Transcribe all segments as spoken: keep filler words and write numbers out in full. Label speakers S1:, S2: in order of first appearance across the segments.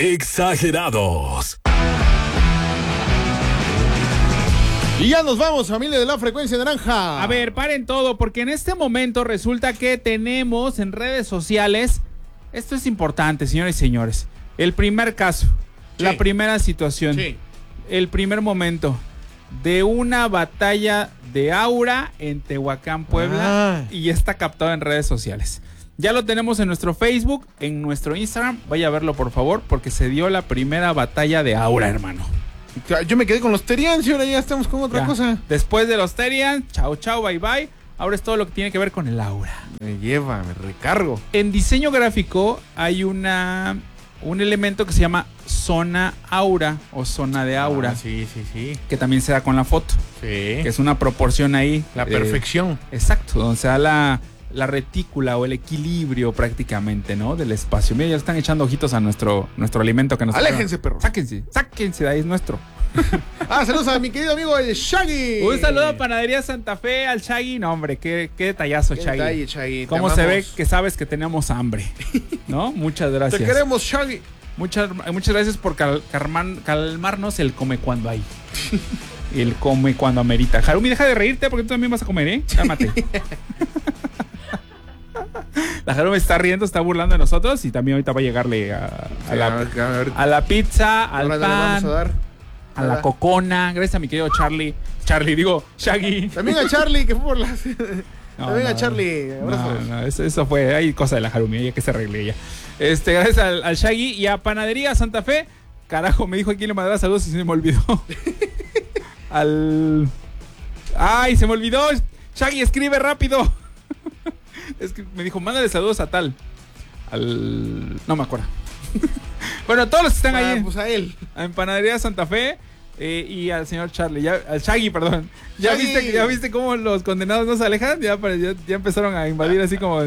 S1: Exagerados.
S2: Y ya nos vamos, familia de la Frecuencia Naranja.
S3: A ver, paren todo, porque en este momento resulta que tenemos en redes sociales, esto es importante, señores y señores, el primer caso, sí. La primera situación, sí. El primer momento de una batalla de aura en Tehuacán, Puebla, ah. Y está captado en redes sociales. Ya lo tenemos en nuestro Facebook, en nuestro Instagram, vaya a verlo por favor, porque se dio la primera batalla de aura, hermano.
S2: Yo me quedé con los Terians y ahora ya estamos con otra ya. cosa.
S3: Después de los Terians, chao, chao, bye, bye. Ahora es todo lo que tiene que ver con el aura.
S2: Me lleva, me recargo.
S3: En diseño gráfico hay una un elemento que se llama zona aura o zona de aura.
S2: Ah, sí, sí, sí.
S3: Que también se da con la foto.
S2: Sí.
S3: Que es una proporción ahí.
S2: La perfección.
S3: Eh, exacto, donde se da la, la retícula o el equilibrio prácticamente, ¿no? Del espacio. Mira, ya están echando ojitos a nuestro, nuestro alimento que nos...
S2: Aléjense, perro.
S3: Sáquense, sáquense, de ahí es nuestro.
S2: Ah, saludos a mi querido amigo el Shaggy.
S3: Un saludo a Panadería Santa Fe, al Shaggy. No, hombre, qué, qué detallazo,
S2: qué
S3: Shaggy.
S2: Detalle, Shaggy.
S3: Cómo se ve que sabes que tenemos hambre, ¿no? Muchas gracias.
S2: Te queremos, Shaggy.
S3: Muchas, muchas gracias por cal, calman, calmarnos el come cuando hay. El come cuando amerita. Harumi, deja de reírte porque tú también vas a comer, ¿eh? Cálmate. La Harumi está riendo, está burlando de nosotros y también ahorita va a llegarle a, a, la, a la pizza, al pan,
S2: vamos a, dar?
S3: a la cocona. Gracias a mi querido Charlie. Charlie, digo, Shaggy.
S2: También a Charlie, que fue por las... No, también no, a Charlie.
S3: No, no, eso, eso fue, hay cosa de la Harumi, ella que se arregle ella. Este, gracias al, al Shaggy y a Panadería Santa Fe. Carajo, me dijo aquí le mandará saludos y se me olvidó. Al... ¡Ay, se me olvidó! Shaggy, escribe rápido. Es que me dijo, mándale saludos a tal. Al... No me acuerdo. Bueno, todos los que están ah, ahí.
S2: Pues a él.
S3: En Panadería Santa Fe. Eh, y al señor Charlie, ya, al Shaggy, perdón. ¿Ya Shaggy. viste ya viste cómo los condenados no se alejan? Ya, ya, ya empezaron a invadir así como...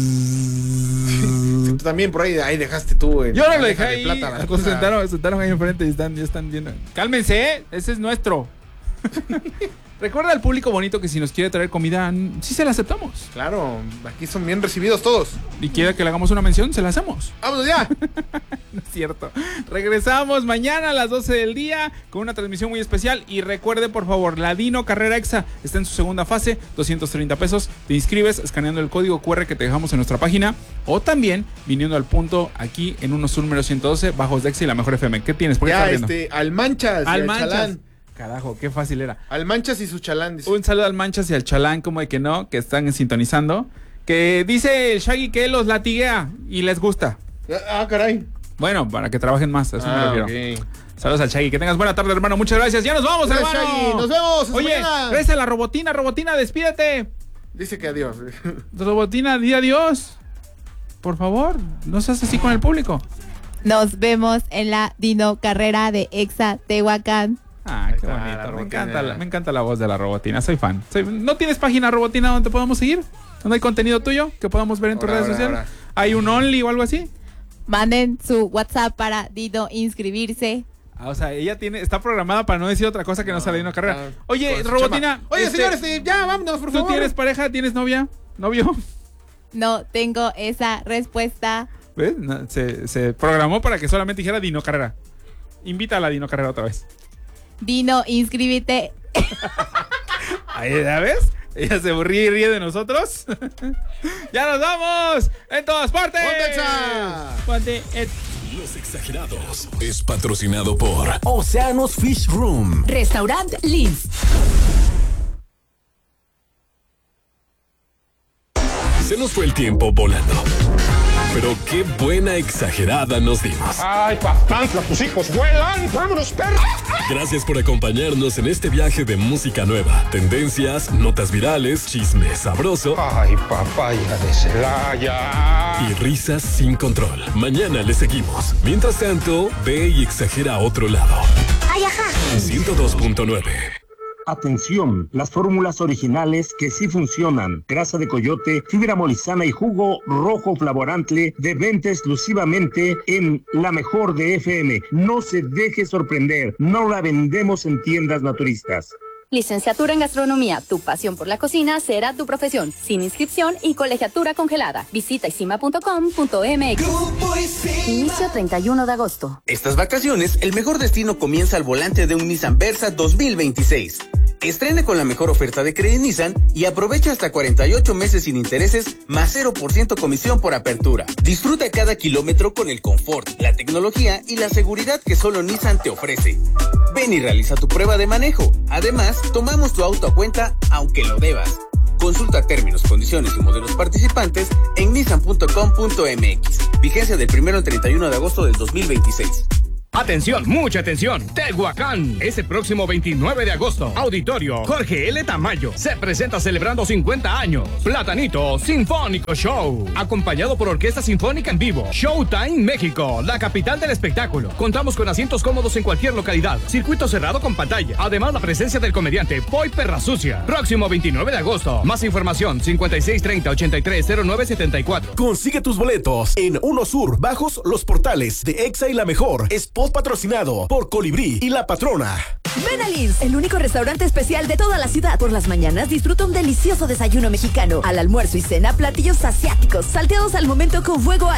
S2: Sí, tú también por ahí, ahí dejaste tú.
S3: Yo no lo dejé ahí. Plata, se, sentaron, se sentaron ahí enfrente y están, ya están viendo. Cálmense, ¿eh? Ese es nuestro. Recuerda al público bonito que si nos quiere traer comida, sí se la aceptamos.
S2: Claro, aquí son bien recibidos todos.
S3: Y quiere que le hagamos una mención, se la hacemos.
S2: ¡Vámonos ya!
S3: No es cierto. Regresamos mañana a las doce del día con una transmisión muy especial. Y recuerde, por favor, la Dino Carrera Exa está en su segunda fase, doscientos treinta pesos. Te inscribes escaneando el código cu erre que te dejamos en nuestra página. O también viniendo al punto aquí en unos número ciento doce, Bajos de Exa y la Mejor F M. ¿Qué tienes? ¿Por qué
S2: ya, este, al Manchas.
S3: Al Manchas. Chalán. Carajo, qué fácil era.
S2: Al Manchas y su Chalán. Dice.
S3: Un saludo al Manchas y al Chalán, como de que no, que están sintonizando. Que dice el Shaggy que los latiguea y les gusta.
S2: Ah, caray.
S3: Bueno, para que trabajen más, eso
S2: ah,
S3: me lo quiero. Okay. Saludos al Shaggy, que tengas buena tarde, hermano. Muchas gracias. Ya nos vamos,
S2: gracias,
S3: hermano.
S2: Shaggy. Nos vemos.
S3: Oye, gracias a la Robotina, Robotina, despídete.
S2: Dice que adiós.
S3: Robotina, di adiós. Por favor, no seas así con el público.
S4: Nos vemos en la Dino Carrera de Exa Tehuacán.
S3: Ah, qué bonito. Me encanta, la, me encanta la voz de la Robotina. Soy fan. Soy, ¿No tienes página Robotina donde te podamos seguir? ¿Dónde hay contenido tuyo que podamos ver en tus ahora, redes ahora, sociales? Ahora. ¿Hay un Only o algo así?
S4: Manden su WhatsApp para Dino inscribirse.
S3: Ah, o sea, ella tiene, está programada para no decir otra cosa que no, no sea la Dino Carrera. No, Oye, Robotina.
S2: Oye,
S3: este,
S2: señores, ya vámonos, por favor.
S3: ¿Tú tienes pareja? ¿Tienes novia? ¿Novio?
S4: No tengo esa respuesta.
S3: ¿Ves? No, se, se programó para que solamente dijera Dino Carrera. Invita a la Dino Carrera otra vez.
S4: Dino, inscríbete.
S3: Ahí, ¿ya ves? Ella se ríe y ríe de nosotros. ¡Ya nos vamos! ¡En todas partes!
S1: ¡Ponte Los Exagerados es patrocinado por Océanos Fish Room,
S5: Restaurant Liz.
S1: Se nos fue el tiempo volando. Pero qué buena exagerada nos dimos.
S6: ¡Ay, papantla, tus hijos vuelan! ¡Vámonos, perro!
S1: Gracias por acompañarnos en este viaje de música nueva, tendencias, notas virales, chisme sabroso.
S6: ¡Ay, papaya de Celaya!
S1: Y risas sin control. Mañana le seguimos. Mientras tanto, ve y exagera a otro lado.
S5: ¡Ay, ajá!
S1: ciento dos punto nueve.
S7: Atención, las fórmulas originales que sí funcionan. Grasa de coyote, fibra molizana y jugo rojo flavorante de venta exclusivamente en La Mejor de F M. No se deje sorprender, no la vendemos en tiendas naturistas.
S8: Licenciatura en Gastronomía, tu pasión por la cocina será tu profesión, sin inscripción y colegiatura congelada. Visita isima punto com punto m x. Inicio treinta y uno de agosto.
S9: Estas vacaciones, el mejor destino comienza al volante de un Nissan Versa dos mil veintiséis. Estrene con la mejor oferta de Credit Nissan y aprovecha hasta cuarenta y ocho meses sin intereses más cero por ciento comisión por apertura. Disfruta cada kilómetro con el confort, la tecnología y la seguridad que solo Nissan te ofrece. Ven y realiza tu prueba de manejo. Además, tomamos tu auto a cuenta aunque lo debas. Consulta términos, condiciones y modelos participantes en nissan punto com punto m x. Vigencia del primero al treinta y uno de agosto del dos mil veintiséis.
S10: Atención, mucha atención. Tehuacán, ese próximo veintinueve de agosto. Auditorio Jorge L. Tamayo se presenta celebrando cincuenta años. Platanito Sinfónico Show, acompañado por Orquesta Sinfónica en vivo. Showtime México, la capital del espectáculo. Contamos con asientos cómodos en cualquier localidad. Circuito cerrado con pantalla. Además, la presencia del comediante Boy Perra Sucia. Próximo veintinueve de agosto. Más información, cincuenta y seis treinta ochenta y tres cero nueve setenta y cuatro.
S11: Consigue tus boletos en Uno Sur, bajos los portales de Exa y La Mejor. Spot patrocinado por Colibrí y La Patrona.
S5: Ven a Linz, el único restaurante especial de toda la ciudad. Por las mañanas disfruta un delicioso desayuno mexicano. Al almuerzo y cena, platillos asiáticos, salteados al momento con fuego